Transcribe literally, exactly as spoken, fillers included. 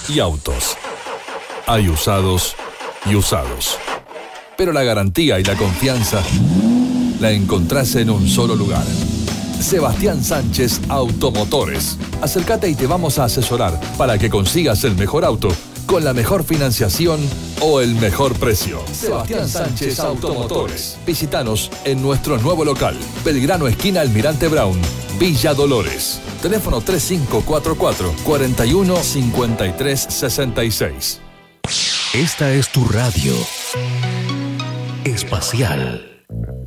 y autos. Hay usados y usados. Pero la garantía y la confianza la encontrás en un solo lugar. Sebastián Sánchez Automotores. Acércate y te vamos a asesorar para que consigas el mejor auto con la mejor financiación o el mejor precio. Sebastián Sánchez Automotores. Visítanos en nuestro nuevo local, Belgrano esquina Almirante Brown, Villa Dolores. Teléfono tres cinco cuatro cuatro, cuatro uno cinco tres seis seis. Esta es tu radio espacial.